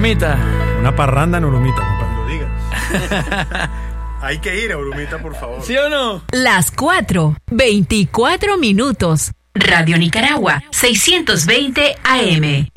Urumita. Una parranda en Urumita, compadre. Lo digas. Hay que ir a Urumita, por favor. ¿Sí o no? Las 4:24. Radio Nicaragua, 620 AM.